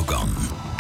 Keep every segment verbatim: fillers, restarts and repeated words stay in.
Radiogong.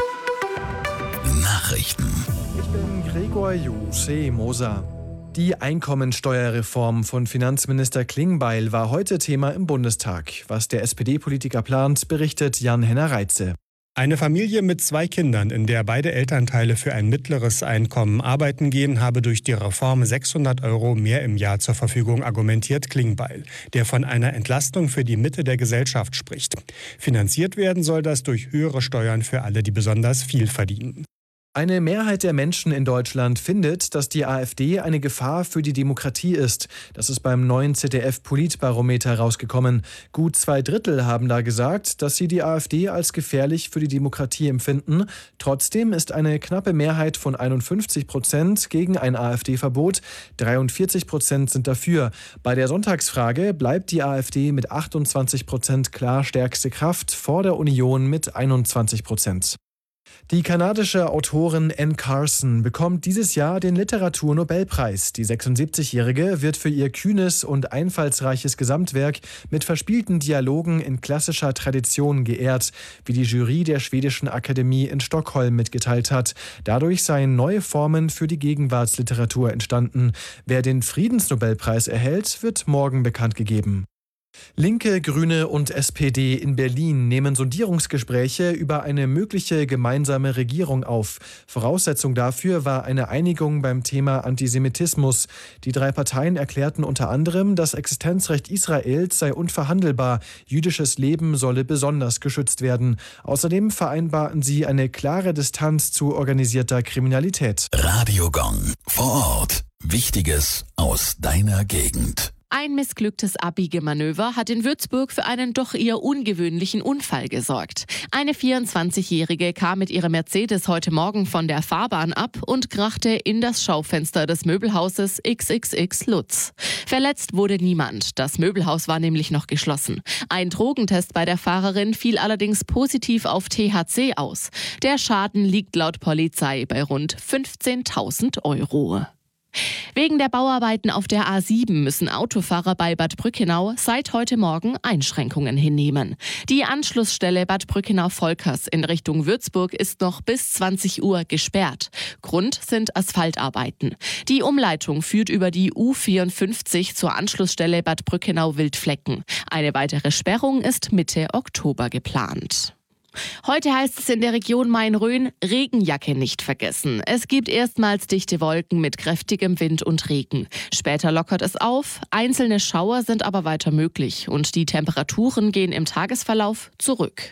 Nachrichten. Ich bin Gregor Juse Moser. Die Einkommensteuerreform von Finanzminister Klingbeil war heute Thema im Bundestag. Was der S P D-Politiker plant, berichtet Jan-Henner Reitze. Eine Familie mit zwei Kindern, in der beide Elternteile für ein mittleres Einkommen arbeiten gehen, habe durch die Reform sechshundert Euro mehr im Jahr zur Verfügung, argumentiert Klingbeil, der von einer Entlastung für die Mitte der Gesellschaft spricht. Finanziert werden soll das durch höhere Steuern für alle, die besonders viel verdienen. Eine Mehrheit der Menschen in Deutschland findet, dass die AfD eine Gefahr für die Demokratie ist. Das ist beim neuen Z D F-Politbarometer rausgekommen. Gut zwei Drittel haben da gesagt, dass sie die AfD als gefährlich für die Demokratie empfinden. Trotzdem ist eine knappe Mehrheit von einundfünfzig Prozent gegen ein AfD-Verbot. dreiundvierzig Prozent sind dafür. Bei der Sonntagsfrage bleibt die AfD mit achtundzwanzig Prozent klar stärkste Kraft, vor der Union mit einundzwanzig Prozent. Die kanadische Autorin Anne Carson bekommt dieses Jahr den Literaturnobelpreis. Die sechsundsiebzigjährige wird für ihr kühnes und einfallsreiches Gesamtwerk mit verspielten Dialogen in klassischer Tradition geehrt, wie die Jury der Schwedischen Akademie in Stockholm mitgeteilt hat. Dadurch seien neue Formen für die Gegenwartsliteratur entstanden. Wer den Friedensnobelpreis erhält, wird morgen bekannt gegeben. Linke, Grüne und S P D in Berlin nehmen Sondierungsgespräche über eine mögliche gemeinsame Regierung auf. Voraussetzung dafür war eine Einigung beim Thema Antisemitismus. Die drei Parteien erklärten unter anderem, das Existenzrecht Israels sei unverhandelbar. Jüdisches Leben solle besonders geschützt werden. Außerdem vereinbarten sie eine klare Distanz zu organisierter Kriminalität. Radiogong. Vor Ort. Wichtiges aus deiner Gegend. Ein missglücktes Abbiegemanöver hat in Würzburg für einen doch eher ungewöhnlichen Unfall gesorgt. Eine vierundzwanzigjährige kam mit ihrem Mercedes heute Morgen von der Fahrbahn ab und krachte in das Schaufenster des Möbelhauses X X X Lutz. Verletzt wurde niemand. Das Möbelhaus war nämlich noch geschlossen. Ein Drogentest bei der Fahrerin fiel allerdings positiv auf T H C aus. Der Schaden liegt laut Polizei bei rund fünfzehntausend Euro. Wegen der Bauarbeiten auf der A sieben müssen Autofahrer bei Bad Brückenau seit heute Morgen Einschränkungen hinnehmen. Die Anschlussstelle Bad Brückenau-Volkers in Richtung Würzburg ist noch bis zwanzig Uhr gesperrt. Grund sind Asphaltarbeiten. Die Umleitung führt über die U vierundfünfzig zur Anschlussstelle Bad Brückenau-Wildflecken. Eine weitere Sperrung ist Mitte Oktober geplant. Heute heißt es in der Region Main-Rhön, Regenjacke nicht vergessen. Es gibt erstmals dichte Wolken mit kräftigem Wind und Regen. Später lockert es auf, einzelne Schauer sind aber weiter möglich und die Temperaturen gehen im Tagesverlauf zurück.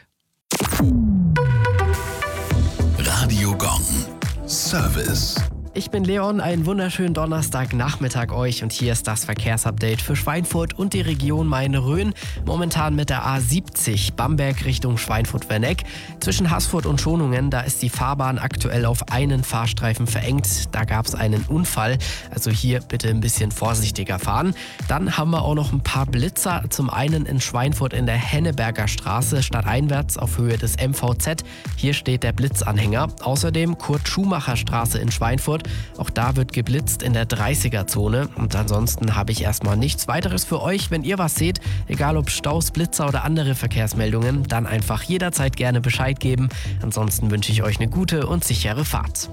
Radiogong. Service. Ich bin Leon, einen wunderschönen Donnerstagnachmittag euch und hier ist das Verkehrsupdate für Schweinfurt und die Region Main-Rhön. Momentan mit der A siebzig Bamberg Richtung Schweinfurt-Werneck. Zwischen Haßfurt und Schonungen, da ist die Fahrbahn aktuell auf einen Fahrstreifen verengt. Da gab es einen Unfall, also hier bitte ein bisschen vorsichtiger fahren. Dann haben wir auch noch ein paar Blitzer. Zum einen in Schweinfurt in der Henneberger Straße, stadteinwärts auf Höhe des M V Z. Hier steht der Blitzanhänger. Außerdem Kurt-Schumacher-Straße in Schweinfurt. Auch da wird geblitzt in der dreißiger-Zone. Und ansonsten habe ich erstmal nichts weiteres für euch. Wenn ihr was seht, egal ob Staus, Blitzer oder andere Verkehrsmeldungen, dann einfach jederzeit gerne Bescheid geben. Ansonsten wünsche ich euch eine gute und sichere Fahrt.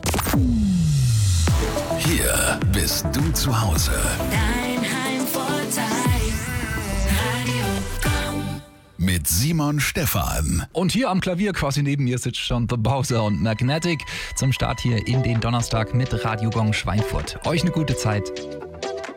Hier bist du zu Hause. Dein Heimvorteil. Radiogong. Mit Simon Stephan. Und hier am Klavier quasi neben mir sitzt schon The Bowser und Magnetic zum Start hier in den Donnerstag mit Radiogong Schweinfurt. Euch eine gute Zeit.